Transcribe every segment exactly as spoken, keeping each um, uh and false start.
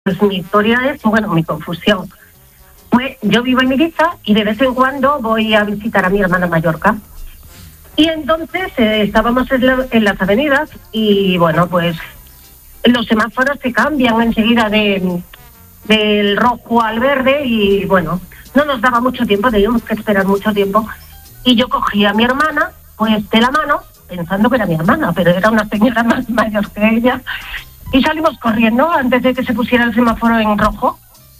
Pues mi historia es, bueno, mi confusión. Pues yo vivo en Ibiza y de vez en cuando voy a visitar a mi hermana en Mallorca. Y entonces eh, estábamos en, la, en las avenidas y, bueno, pues los semáforos se cambian enseguida de, del rojo al verde y, bueno, no nos daba mucho tiempo, teníamos que esperar mucho tiempo. Y yo cogí a mi hermana, pues de la mano, pensando que era mi hermana, pero era una señora más mayor que ella. Y salimos corriendo antes de que se pusiera el semáforo en rojo.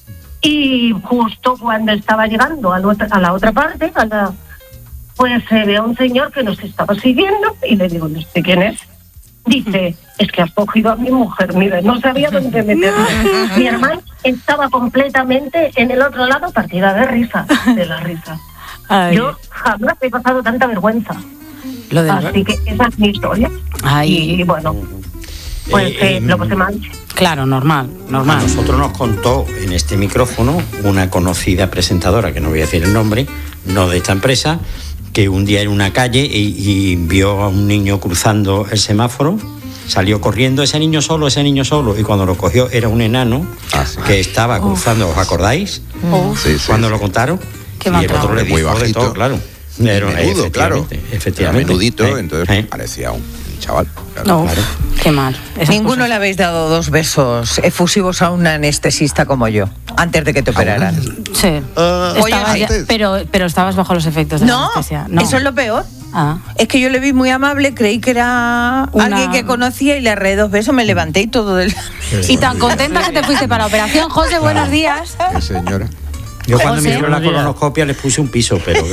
Y justo cuando estaba llegando a la otra, a la otra parte, a la, pues se ve a un señor que nos estaba siguiendo y le digo, no sé quién es. Dice, es que has cogido a mi mujer, mire, no sabía dónde meterme. Mi hermana estaba completamente en el otro lado, partida de risa, de la risa. Ay. Yo jamás he pasado tanta vergüenza. Lo de... Así que esa es mi historia. Ay. Y bueno, pues eh, eh, lo pasé mal. Claro, normal, normal. A nosotros nos contó en este micrófono una conocida presentadora, que no voy a decir el nombre, no de esta empresa, que un día en una calle y, y vio a un niño cruzando el semáforo, salió corriendo, ese niño solo, ese niño solo, y cuando lo cogió era un enano ah, sí. que estaba Uf. cruzando, ¿os acordáis? Uf. Sí, sí, cuando sí. lo contaron, Qué y el otro le dijo muy bajito, de todo, claro. Era menudo, claro. Efectivamente. Era menudito, eh, entonces eh. parecía un chaval. Claro. No, claro. Qué mal. Esas Ninguno cosas. le habéis dado dos besos efusivos a un anestesista como yo, antes de que te operaran. Sí. Uh, Estabas ya, pero, pero estabas bajo los efectos de no, la anestesia. No, eso es lo peor. Ah. Es que yo le vi muy amable, creí que era Una... alguien que conocía y le arreé dos besos, me levanté y todo del... Y tan contenta que te fuiste para la operación. José, buenos días. Qué señora. Yo cuando José, me hicieron la colonoscopia les puse un piso, pero...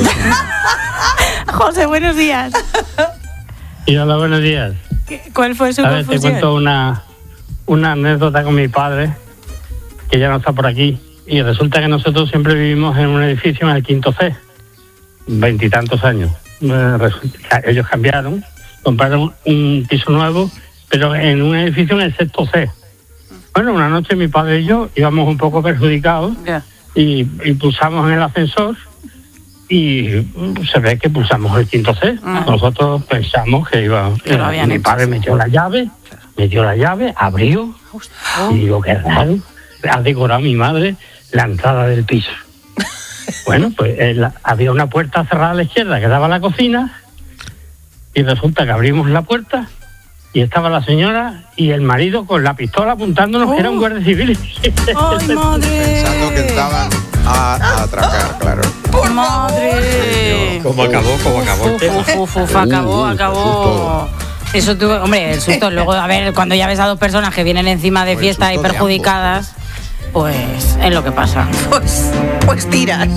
José, buenos días. Y hola, buenos días. ¿Cuál fue su A ver, confusión? te cuento una, una anécdota con mi padre, que ya no está por aquí. Y resulta que nosotros siempre vivimos en un edificio en el quinto C, veintitantos años. Resulta, ellos cambiaron, compraron un piso nuevo, pero en un edificio en el sexto C. Bueno, una noche mi padre y yo íbamos un poco perjudicados yeah. y, y pulsamos en el ascensor y se ve que pulsamos el quinto C. Ah. Nosotros pensamos que iba... Eh, mi padre metió la llave, metió la llave, abrió oh. y digo, qué raro, ha decorado mi madre la entrada del piso. Bueno, pues eh, la, había una puerta cerrada a la izquierda que daba a la cocina y resulta que abrimos la puerta y estaba la señora y el marido con la pistola apuntándonos oh. que era un guardia civil. ¡Ay, madre! Pensando que entraban a, a atracar, claro. ¡Por madre! ¿Cómo acabó? ¿Cómo acabó el tema? Uf, uf, uf, acabó, acabó. Eso tuvo, hombre, el susto. Luego, a ver, cuando ya ves a dos personas que vienen encima de fiesta y perjudicadas, pues es lo que pasa. Pues, pues tiras.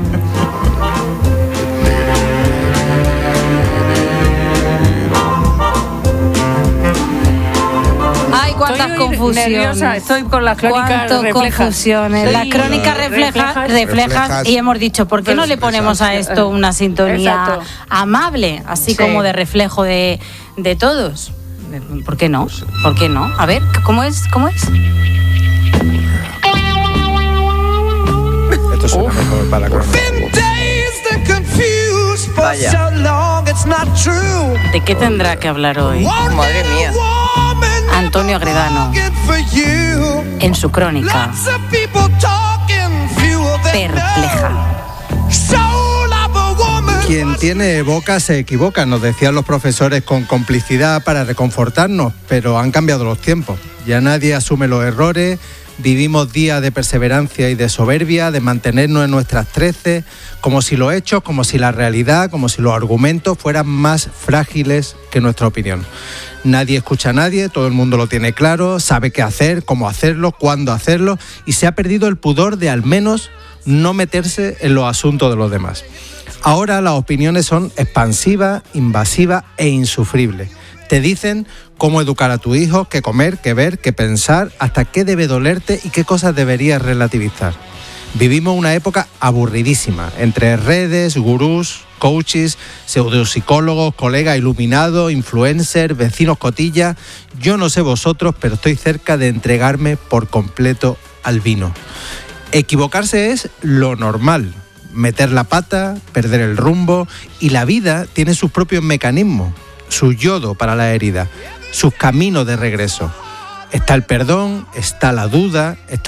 Ay, cuántas confusiones. Nerviosa, estoy con las crónicas reflejas. Confusiones. Sí, las crónicas reflejas, reflejas, reflejas y hemos dicho, ¿por qué no le ponemos a esto una sintonía Exacto. amable, así sí. como de reflejo de, de todos? ¿Por qué no? ¿Por qué no? A ver, ¿cómo es? ¿Cómo es? Esto suena mejor para la crónica. Vaya. ¿De qué tendrá que hablar hoy? Madre mía. Antonio Agredano, en su crónica Perpleja. Quien tiene boca se equivoca, nos decían los profesores con complicidad para reconfortarnos, pero han cambiado los tiempos. Ya nadie asume los errores, vivimos días de perseverancia y de soberbia, de mantenernos en nuestras trece, como si los hechos, como si la realidad, como si los argumentos fueran más frágiles que nuestra opinión. Nadie escucha a nadie, todo el mundo lo tiene claro, sabe qué hacer, cómo hacerlo, cuándo hacerlo, y se ha perdido el pudor de al menos no meterse en los asuntos de los demás. Ahora las opiniones son expansivas, invasivas e insufribles. Te dicen cómo educar a tu hijo, qué comer, qué ver, qué pensar, hasta qué debe dolerte y qué cosas deberías relativizar. Vivimos una época aburridísima, entre redes, gurús, coaches, pseudopsicólogos, colegas iluminados, influencers, vecinos cotillas. Yo no sé vosotros, pero estoy cerca de entregarme por completo al vino. Equivocarse es lo normal, meter la pata, perder el rumbo, y la vida tiene sus propios mecanismos, su yodo para la herida, sus caminos de regreso. Está el perdón, está la duda, está